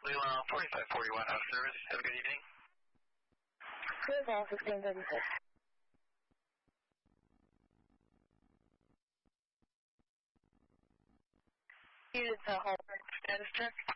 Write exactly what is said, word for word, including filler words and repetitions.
Leland forty-five forty-one out of service. Have a good evening. Good call, sixteen thirty-six. Unit to hold status check.